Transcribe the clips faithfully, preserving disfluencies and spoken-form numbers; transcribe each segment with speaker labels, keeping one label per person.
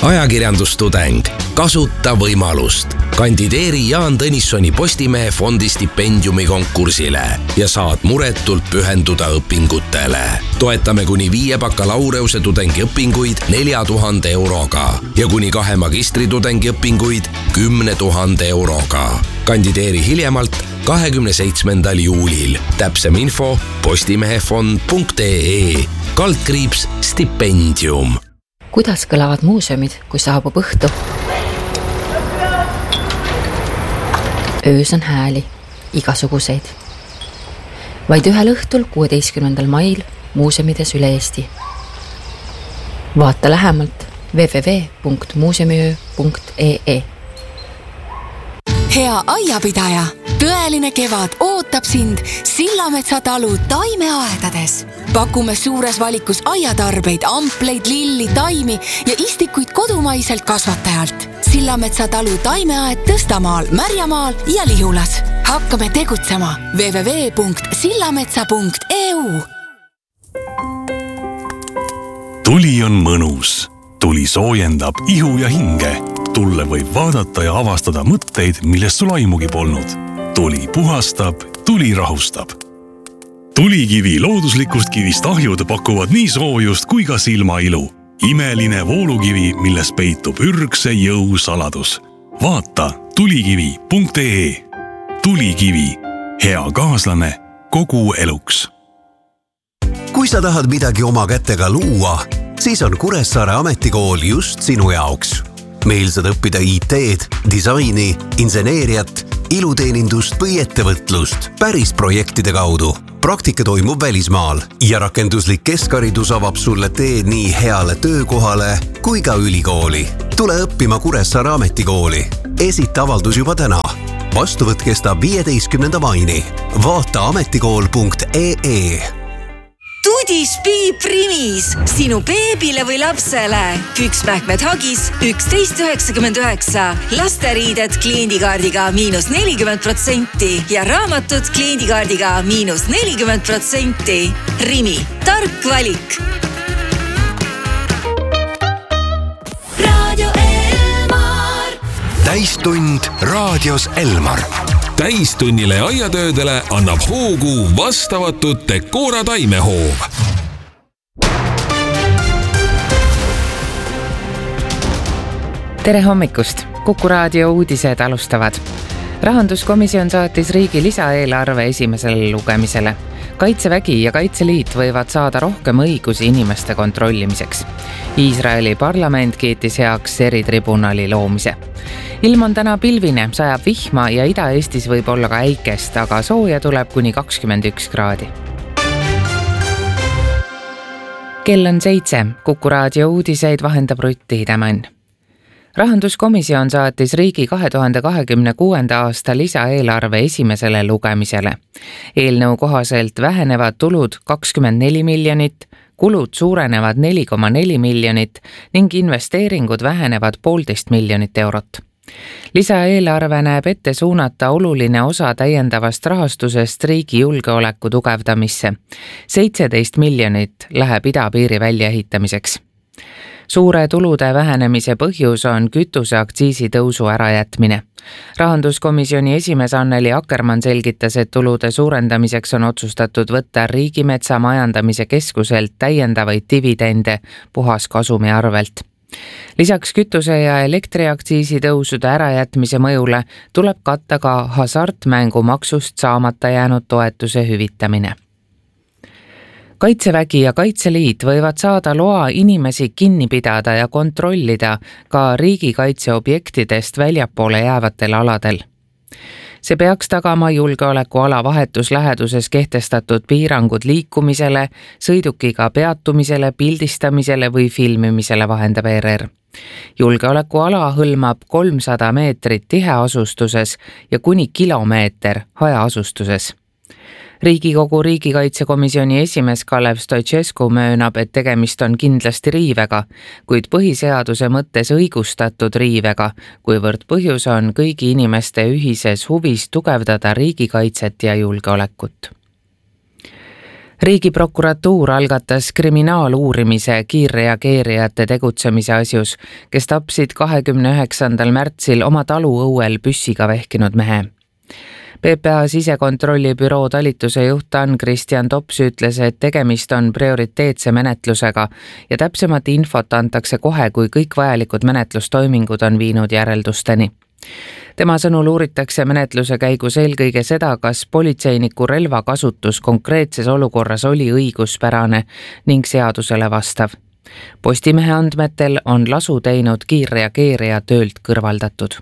Speaker 1: ajakirjandustudeng, kasuta võimalust. Kandideeri Jaan Tõnissoni Postimehe fondi stipendiumi konkursile ja saad muretult pühenduda õpingutele. Toetame kuni viie bakalaureuse tudengiõpinguid nelja tuhande euroga ja kuni kahe magistritudengi õpinguid kümne tuhande euroga. Kandideeri hiljemalt kahekümne seitsmendal juulil. Täpsem info postimehefond punkt ee kaldkriips stipendium.
Speaker 2: Kuidas kõlavad muuseumid, kui saabub õhtu? Öös on hääli, igasuguseid. Vaid ühel õhtul kuueteistkümnendal mail muuseumides üle Eesti. Vaata lähemalt w w w punkt muuseumiöö punkt ee.
Speaker 3: Hea aiapidaja, tõeline kevad ootab sind Sillametsa talu taimeaedades. Pakume suures valikus aiatarbeid, ampleid, lilli, taimi ja istikuid kodumaiselt kasvatajalt. Sillametsa talu taimeaed Tõstamaal, Märjamaal ja Lihulas. Hakkame tegutsema w w w punkt sillametsa punkt e u.
Speaker 4: Tuli on mõnus. Tuli soojendab ihu ja hinge. Tulle võib vaadata ja avastada mõtteid, millest sul aimugi polnud. Tuli puhastab, tuli rahustab. Tulikivi looduslikust kivist ahjud pakuvad nii soojust kui ka silmailu. Imeline voolukivi, milles peitub ürgse jõu saladus. Vaata tulikivi punkt ee. Tulikivi. Hea kaaslane kogu eluks.
Speaker 5: Kui sa tahad midagi oma kätega luua, siis on Kuressaare ametikool just sinu jaoks. Meil saad õppida I T-d, disaini, inseneeriat, iluteenindust või ettevõtlust päris projektide kaudu. Praktika toimub välismaal ja rakenduslik keskharidus avab sulle teed nii heale töökohale kui ka ülikooli. Tule õppima Kuressaare ametikooli. Esita avaldus juba täna. Vastuvõtt kestab viieteistkümnenda maini. Vaata ametikool punkt ee.
Speaker 6: Tudis Piip Rimis, sinu beebile või lapsele. Püksmähkmed Hagis üksteist üheksakümmend üheksa. Lasteriided kliendikaardiga miinus nelikümmend protsenti ja raamatud kliendikaardiga miinus nelikümmend protsenti. Rimi, tark valik.
Speaker 7: Raadio Elmar.
Speaker 1: Täistund raadios Elmar. Täistunnile ja aiatöödele annab hoogu vastavatud Decora taimehoov.
Speaker 8: Tere hommikust! Kuku raadio uudised alustavad. Rahanduskomisjon saatis riigi lisaeelarve esimesele lugemisele. Kaitsevägi ja Kaitseliit võivad saada rohkem õigusi inimeste kontrollimiseks. Iisraeli parlament kiitis heaks eritribunali loomise. Ilm on täna pilvine, sajab vihma ja Ida-Eestis võib olla ka äikest, aga sooja tuleb kuni kakskümmend üks kraadi. Kell on seitse, Kuku raadio uudiseid vahendab Rutti Hidemann. Rahanduskomisjon saatis riigi kahe tuhande kahekümne kuuenda aasta lisaeelarve esimesele lugemisele. Eelnõu kohaselt vähenevad tulud kakskümmend neli miljonit, kulud suurenevad neli koma neli miljonit ning investeeringud vähenevad poolteist miljonit eurot. Lisaeelarve näeb ette suunata oluline osa täiendavast rahastusest riigi julgeoleku tugevdamisse. seitseteist miljonit läheb idapiiri väljaehitamiseks. Suure tulude vähenemise põhjus on kütuseaktsiisi tõusu ärajätmine. Rahanduskomisjoni esimees Anneli Akkermann selgitas, et tulude suurendamiseks on otsustatud võtta Riigimetsa majandamise keskuselt täiendavaid dividende puhas kasumi arvelt. Lisaks kütuse ja elektriaktsiisi tõusude ärajätmise mõjule tuleb katta ka hasartmängumaksust saamata jäänud toetuse hüvitamine. Kaitsevägi ja Kaitseliit võivad saada loa inimesi kinni pidada ja kontrollida ka riigikaitseobjektidest väljapoole jäävatel aladel. See peaks tagama julgeolekuala vahetusläheduses kehtestatud piirangud liikumisele, sõidukiga peatumisele, pildistamisele või filmimisele, vahendab E R R. Julgeolekuala hõlmab kolmsada meetrit tiheasustuses ja kuni kilomeeter hajaasustuses. Riigikogu riigikaitsekomisjoni esimees Kalev Stoicescu möönab, et tegemist on kindlasti riivega, kuid põhiseaduse mõttes õigustatud riivega, kuivõrd põhjus on kõigi inimeste ühises huvis tugevdada riigikaitset ja julgeolekut. Riigiprokuratuur algatas kriminaaluurimise kiirreageerijate tegutsemise asjus, kes tapsid kahekümne üheksandal märtsil oma taluõuel püssiga vehkinud mehe. P P A sisekontrolli büroo talituse juht Ann-Kristjan Tops ütles, et tegemist on prioriteetse menetlusega ja täpsemat infot antakse kohe, kui kõik vajalikud menetlustoimingud on viinud järeldusteni. Tema sõnul uuritakse menetluse käigus eelkõige seda, kas politseiniku relva kasutus konkreetses olukorras oli õiguspärane ning seadusele vastav. Postimehe andmetel on lasu teinud kiirreageerija töölt kõrvaldatud.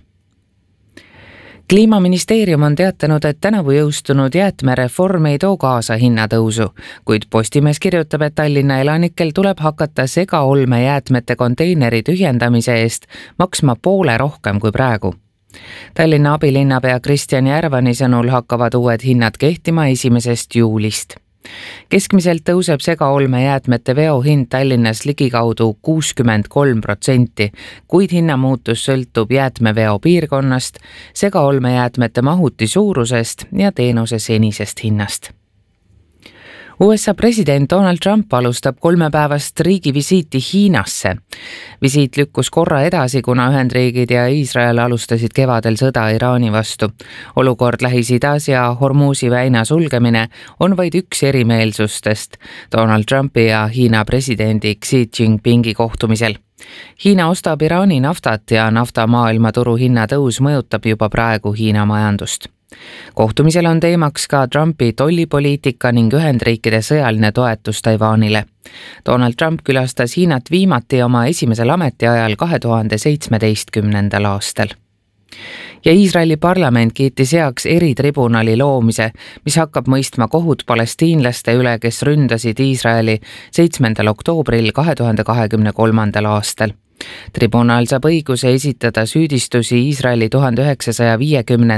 Speaker 8: Kliimaministeerium on teatanud, et tänavu jõustunud jäätmereform ei too kaasa hinnatõusu, kuid Postimees kirjutab, et Tallinna elanikel tuleb hakata segaolme jäätmete konteineri tühjendamise eest maksma poole rohkem kui praegu. Tallinna abilinnapea Kristjan Järvani sõnul hakkavad uued hinnad kehtima esimesest juulist. Keskmiselt tõuseb segaolme jäätmete veohind Tallinnas ligikaudu kuuskümmend kolm protsenti, kuid hinnamuutus sõltub jäätmeveo piirkonnast, segaolme jäätmete mahuti suurusest ja teenuse senisest hinnast. U S A president Donald Trump alustab kolmepäevast riigivisiiti Hiinasse. Visiit lükkus korra edasi, kuna Ühendriigid ja Iisrael alustasid kevadel sõda Iraani vastu. Olukord Lähis-Idas ja Hormuzi väina sulgemine on vaid üks erimeelsustest Donald Trumpi ja Hiina presidendi Xi Jinpingi kohtumisel. Hiina ostab Iraani naftat ja nafta maailmaturu hinnatõus mõjutab juba praegu Hiina majandust. Kohtumisel on teemaks ka Trumpi tollipoliitika ning Ühendriikide sõjaline toetus Taiwanile. Donald Trump külastas Hiinat viimati oma esimesel ametiajal kahe tuhande seitsmeteistkümnendal aastal. Ja Iisraeli parlament kiitis heaks eritribunali loomise, mis hakkab mõistma kohut palestiinlaste üle, kes ründasid Iisraeli seitsmendal oktoobril kahe tuhande kahekümne kolmandal aastal. Tribunal saab õiguse esitada süüdistusi Iisraeli tuhande üheksasaja viiekümnendal